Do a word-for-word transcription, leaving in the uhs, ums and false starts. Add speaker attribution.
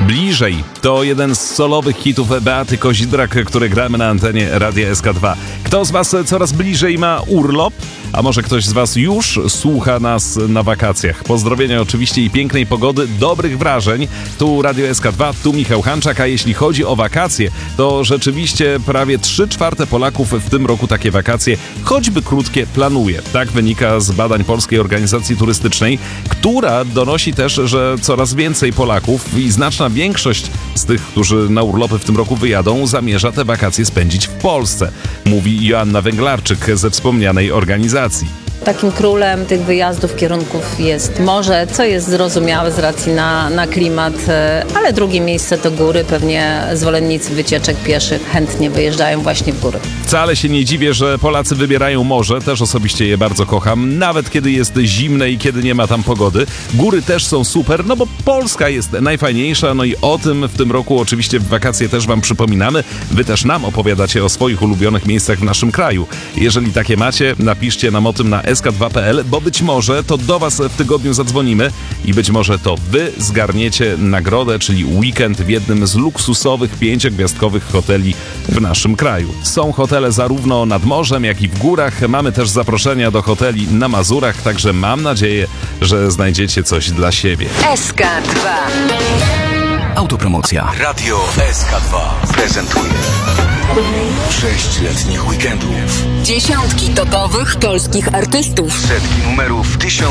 Speaker 1: Bliżej to jeden z solowych hitów Beaty Kozidrak, które gramy na antenie Radia S K dwa. Kto z was coraz bliżej ma urlop? A może ktoś z was już słucha nas na wakacjach? Pozdrowienia oczywiście i pięknej pogody, dobrych wrażeń. Tu Radio S K dwa, tu Michał Hanczak, a jeśli chodzi o wakacje, to rzeczywiście prawie trzy czwarte Polaków w tym roku takie wakacje, choćby krótkie, planuje. Tak wynika z badań Polskiej Organizacji Turystycznej, która donosi też, że coraz więcej Polaków i znaczna większość z tych, którzy na urlopy w tym roku wyjadą, zamierza te wakacje spędzić w Polsce, mówi Joanna Węglarczyk ze wspomnianej organizacji.
Speaker 2: Takim królem tych wyjazdów, kierunków jest morze, co jest zrozumiałe z racji na, na klimat, ale drugie miejsce to góry. Pewnie zwolennicy wycieczek pieszych chętnie wyjeżdżają właśnie w góry.
Speaker 1: Wcale się nie dziwię, że Polacy wybierają morze, też osobiście je bardzo kocham, nawet kiedy jest zimne i kiedy nie ma tam pogody. Góry też są super, no bo Polska jest najfajniejsza, no i o tym w tym roku oczywiście w wakacje też wam przypominamy. Wy też nam opowiadacie o swoich ulubionych miejscach w naszym kraju. Jeżeli takie macie, napiszcie nam o tym na S K dwa kropka P L, bo być może to do was w tygodniu zadzwonimy i być może to wy zgarniecie nagrodę, czyli weekend w jednym z luksusowych, pięciogwiazdkowych hoteli w naszym kraju. Są hotele zarówno nad morzem, jak i w górach. Mamy też zaproszenia do hoteli na Mazurach, także mam nadzieję, że znajdziecie coś dla siebie.
Speaker 3: S K dwa.
Speaker 4: Autopromocja. Radio S K dwa prezentuje sześć letnich weekendów.
Speaker 3: Dziesiątki topowych polskich artystów.
Speaker 4: Setki numerów, tysiąc